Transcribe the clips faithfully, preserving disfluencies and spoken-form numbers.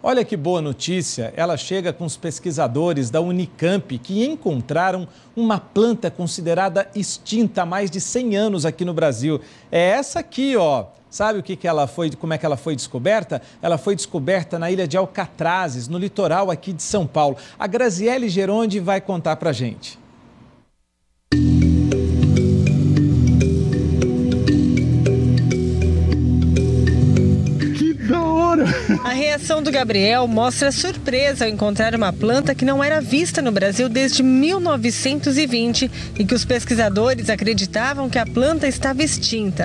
Olha que boa notícia, ela chega com os pesquisadores da Unicamp que encontraram uma planta considerada extinta há mais de cem anos aqui no Brasil. É essa aqui, ó. Sabe o que que ela foi, como é que ela foi descoberta? Ela foi descoberta na ilha de Alcatrazes, no litoral aqui de São Paulo. A Graziele Geronde vai contar pra gente. A reação do Gabriel mostra surpresa ao encontrar uma planta que não era vista no Brasil desde mil novecentos e vinte e que os pesquisadores acreditavam que a planta estava extinta.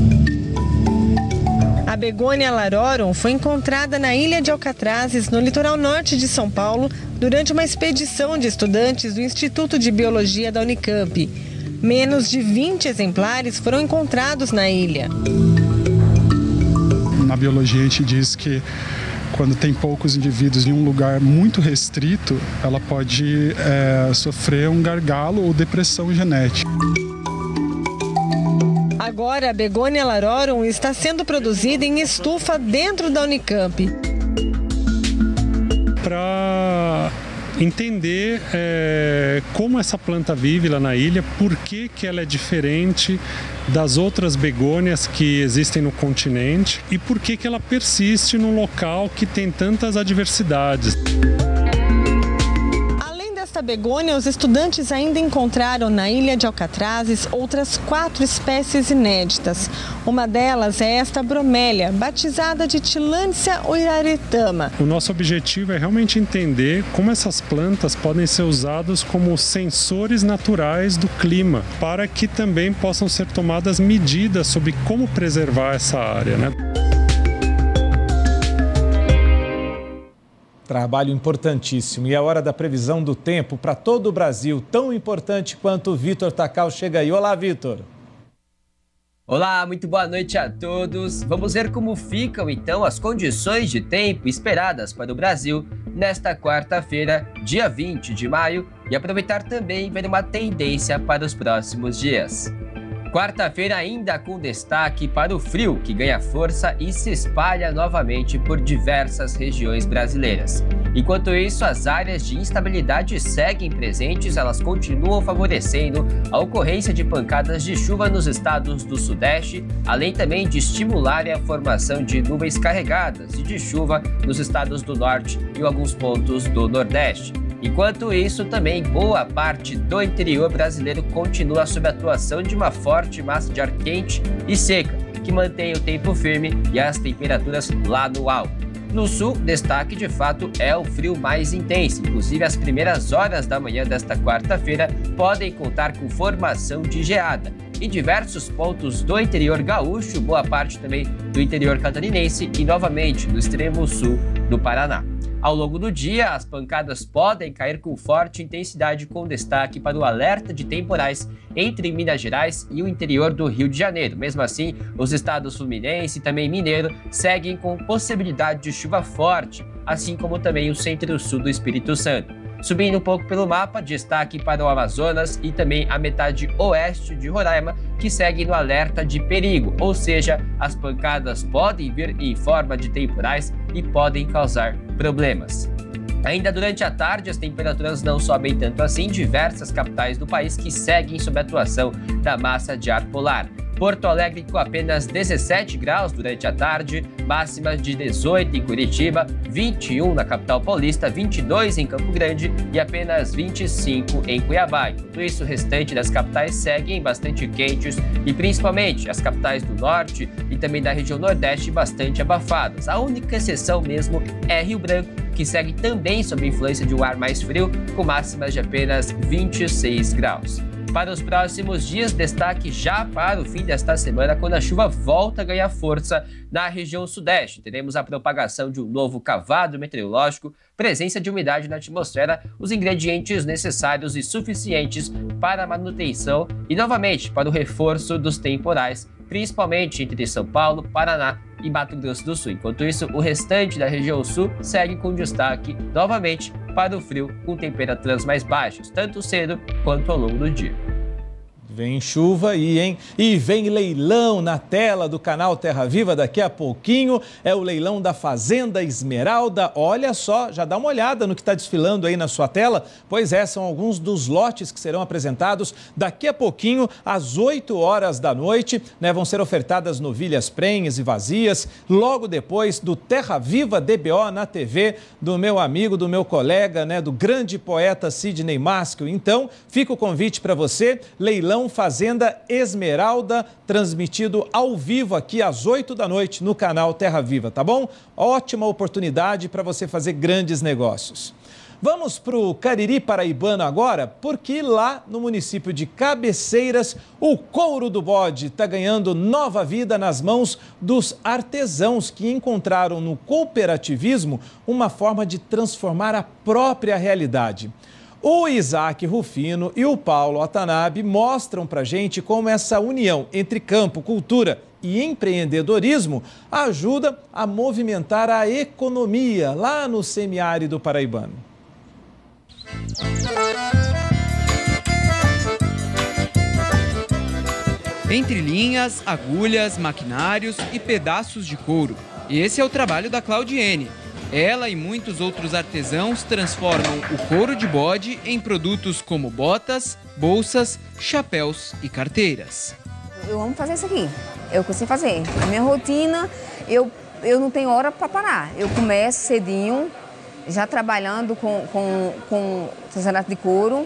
A Begonia larorum foi encontrada na ilha de Alcatrazes, no litoral norte de São Paulo, durante uma expedição de estudantes do Instituto de Biologia da Unicamp. Menos de vinte exemplares foram encontrados na ilha. Na biologia a gente diz que quando tem poucos indivíduos em um lugar muito restrito, ela pode é, sofrer um gargalo ou depressão genética. Agora a Begonia larorum está sendo produzida em estufa dentro da Unicamp. Para entender é, como essa planta vive lá na ilha, por que que ela é diferente das outras begônias que existem no continente e por que que ela persiste num local que tem tantas adversidades. Além desta begônia, os estudantes ainda encontraram na ilha de Alcatrazes outras quatro espécies inéditas. Uma delas é esta bromélia, batizada de Tillandsia oiraretama. O nosso objetivo é realmente entender como essas plantas podem ser usadas como sensores naturais do clima, para que também possam ser tomadas medidas sobre como preservar essa área, né? Trabalho importantíssimo. E a hora da previsão do tempo para todo o Brasil, tão importante quanto o Vitor Takal chega aí. Olá, Vitor. Olá, muito boa noite a todos. Vamos ver como ficam então as condições de tempo esperadas para o Brasil nesta quarta-feira, dia vinte de maio, e aproveitar também ver uma tendência para os próximos dias. Quarta-feira ainda com destaque para o frio, que ganha força e se espalha novamente por diversas regiões brasileiras. Enquanto isso, as áreas de instabilidade seguem presentes, elas continuam favorecendo a ocorrência de pancadas de chuva nos estados do Sudeste, além também de estimularem a formação de nuvens carregadas e de chuva nos estados do Norte e em alguns pontos do Nordeste. Enquanto isso, também boa parte do interior brasileiro continua sob a atuação de uma forte massa de ar quente e seca, que mantém o tempo firme e as temperaturas lá no alto. No sul, destaque de fato é o frio mais intenso, inclusive as primeiras horas da manhã desta quarta-feira podem contar com formação de geada. Em diversos pontos do interior gaúcho, boa parte também do interior catarinense e novamente no extremo sul do Paraná. Ao longo do dia, as pancadas podem cair com forte intensidade, com destaque para o alerta de temporais entre Minas Gerais e o interior do Rio de Janeiro. Mesmo assim, os estados Fluminense e também Mineiro seguem com possibilidade de chuva forte, assim como também o centro-sul do Espírito Santo. Subindo um pouco pelo mapa, destaque para o Amazonas e também a metade oeste de Roraima, que segue no alerta de perigo, ou seja, as pancadas podem vir em forma de temporais e podem causar problemas. Ainda durante a tarde, as temperaturas não sobem tanto assim em diversas capitais do país que seguem sob a atuação da massa de ar polar. Porto Alegre com apenas dezessete graus durante a tarde, máxima de dezoito em Curitiba, vinte e um na capital paulista, vinte e dois em Campo Grande e apenas vinte e cinco em Cuiabá. Enquanto isso, o restante das capitais seguem bastante quentes e principalmente as capitais do norte e também da região nordeste bastante abafadas. A única exceção mesmo é Rio Branco, que segue também sob influência de um ar mais frio, com máximas de apenas vinte e seis graus. Para os próximos dias, destaque já para o fim desta semana, quando a chuva volta a ganhar força na região sudeste. Teremos a propagação de um novo cavado meteorológico, presença de umidade na atmosfera, os ingredientes necessários e suficientes para a manutenção e, novamente, para o reforço dos temporais, principalmente entre São Paulo, Paraná e Mato Grosso do Sul. Enquanto isso, o restante da região sul segue com destaque, novamente, para o frio, com temperaturas mais baixas, tanto cedo quanto ao longo do dia. Vem chuva e, hein? E vem leilão na tela do canal Terra Viva daqui a pouquinho. É o leilão da Fazenda Esmeralda. Olha só, já dá uma olhada no que está desfilando aí na sua tela. Pois é, são alguns dos lotes que serão apresentados daqui a pouquinho, às oito horas da noite. Né? Vão ser ofertadas novilhas prenhes e vazias. Logo depois do Terra Viva D B O na T V, do meu amigo, do meu colega, né? Do grande poeta Sidney Maschio. Então, fica o convite para você. Leilão Fazenda Esmeralda, transmitido ao vivo aqui às oito da noite no canal Terra Viva, tá bom? Ótima oportunidade para você fazer grandes negócios. Vamos para o Cariri paraibano agora, porque lá no município de Cabeceiras, o couro do bode está ganhando nova vida nas mãos dos artesãos que encontraram no cooperativismo uma forma de transformar a própria realidade. O Isaac Rufino e o Paulo Atanabe mostram para a gente como essa união entre campo, cultura e empreendedorismo ajuda a movimentar a economia lá no semiárido paraibano. Entre linhas, agulhas, maquinários e pedaços de couro. Esse é o trabalho da Claudiene. Ela e muitos outros artesãos transformam o couro de bode em produtos como botas, bolsas, chapéus e carteiras. Eu amo fazer isso aqui, eu consigo fazer. A minha rotina, eu, eu não tenho hora para parar. Eu começo cedinho, já trabalhando com, com, com artesanato de couro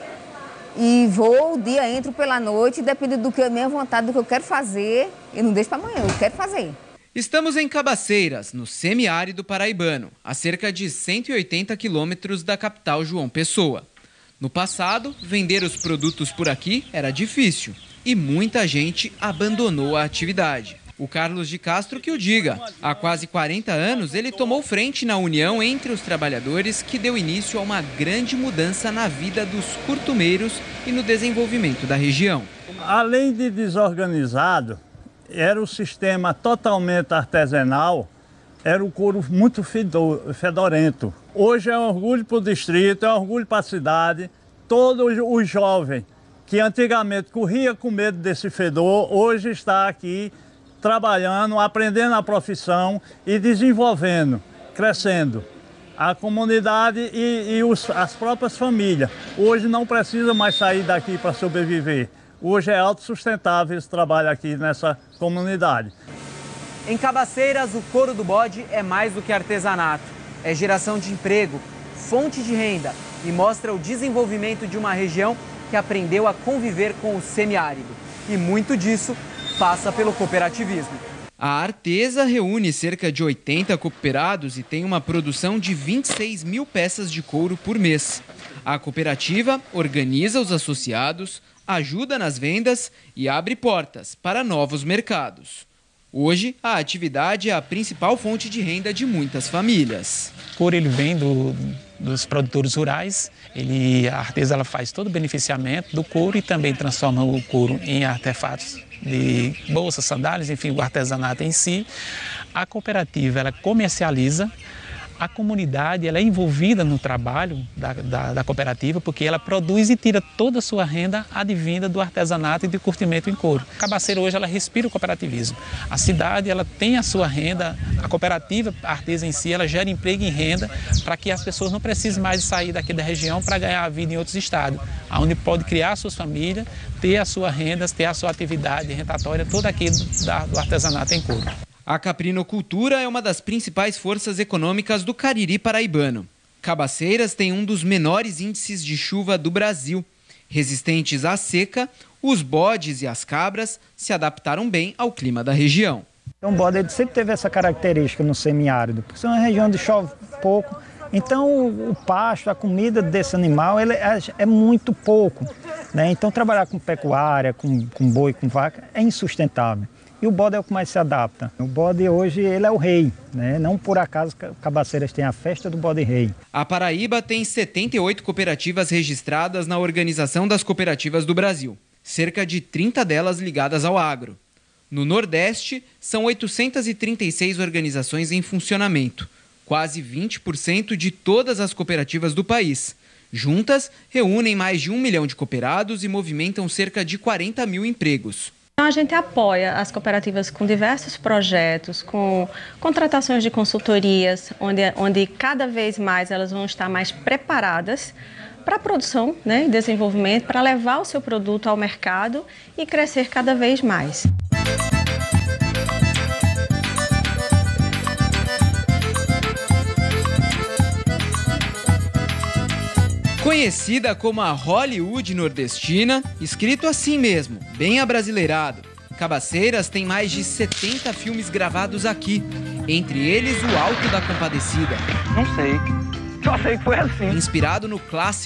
e vou o dia, entro pela noite, depende do que a minha vontade, do que eu quero fazer, eu não deixo para amanhã, eu quero fazer. Estamos em Cabaceiras, no semiárido paraibano, a cerca de cento e oitenta quilômetros da capital João Pessoa. No passado, vender os produtos por aqui era difícil e muita gente abandonou a atividade. O Carlos de Castro que o diga. Há quase quarenta anos, ele tomou frente na união entre os trabalhadores que deu início a uma grande mudança na vida dos curtumeiros e no desenvolvimento da região. Além de desorganizado, era um sistema totalmente artesanal, era um couro muito fedorento. Hoje é um orgulho para o distrito, é um orgulho para a cidade. Todo o jovem que antigamente corria com medo desse fedor, hoje está aqui trabalhando, aprendendo a profissão e desenvolvendo, crescendo. A comunidade e, e os, as próprias famílias. Hoje não precisa mais sair daqui para sobreviver. Hoje é autossustentável esse trabalho aqui nessa comunidade. Em Cabaceiras, o couro do bode é mais do que artesanato. É geração de emprego, fonte de renda e mostra o desenvolvimento de uma região que aprendeu a conviver com o semiárido. E muito disso passa pelo cooperativismo. A Arteza reúne cerca de oitenta cooperados e tem uma produção de vinte e seis mil peças de couro por mês. A cooperativa organiza os associados, ajuda nas vendas e abre portas para novos mercados. Hoje, a atividade é a principal fonte de renda de muitas famílias. O couro ele vem do, dos produtores rurais, ele, a Arteza ela faz todo o beneficiamento do couro e também transforma o couro em artefatos de bolsas, sandálias, enfim, o artesanato em si. A cooperativa ela comercializa. A comunidade ela é envolvida no trabalho da, da, da cooperativa porque ela produz e tira toda a sua renda advinda do artesanato e do curtimento em couro. Cabaceira hoje ela respira o cooperativismo. A cidade ela tem a sua renda, a cooperativa, a Arteza em si, ela gera emprego e renda para que as pessoas não precisem mais sair daqui da região para ganhar a vida em outros estados, onde pode criar suas famílias, ter a sua renda, ter a sua atividade rentatória, tudo aquilo da, do artesanato em couro. A caprinocultura é uma das principais forças econômicas do Cariri paraibano. Cabaceiras tem um dos menores índices de chuva do Brasil. Resistentes à seca, os bodes e as cabras se adaptaram bem ao clima da região. O bode ele sempre teve essa característica no semiárido, porque é uma região onde chove pouco. Então o pasto, a comida desse animal ele é, é muito pouco, né? Então trabalhar com pecuária, com, com boi, com vaca é insustentável. E o bode é o que mais se adapta. O bode hoje ele é o rei, né? Não por acaso Cabaceiras tem a festa do bode rei. A Paraíba tem setenta e oito cooperativas registradas na Organização das Cooperativas do Brasil, cerca de trinta delas ligadas ao agro. No Nordeste, são oitocentas e trinta e seis organizações em funcionamento, quase vinte por cento de todas as cooperativas do país, Juntas, reúnem mais de um milhão de cooperados e movimentam cerca de quarenta mil empregos. Então, a gente apoia as cooperativas com diversos projetos, com contratações de consultorias, onde, onde cada vez mais elas vão estar mais preparadas para a produção, né, e desenvolvimento, para levar o seu produto ao mercado e crescer cada vez mais. Conhecida como a Hollywood nordestina, escrito assim mesmo, bem abrasileirado, Cabaceiras tem mais de setenta filmes gravados aqui, entre eles O Alto da Compadecida. Não sei, só sei que foi assim. Inspirado no clássico